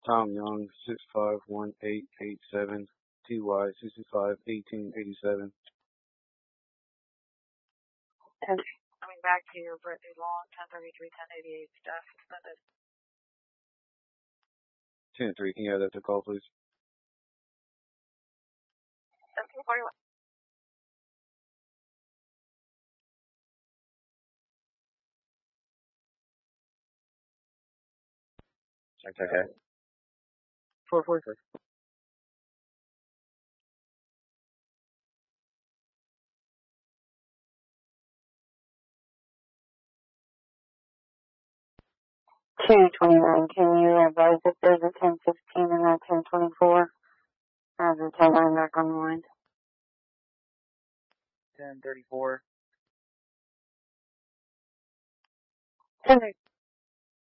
Tom Young, 651887, TY 651887. Coming back to your Brittany Long, 1033, 1088 staff suspended. 10-3, can you have that to call, please? 1741. Okay. 444. $2.29, can you advise if there's a 10:15 and a 10:24? As a tail line back on the line. 10:34. 10:34.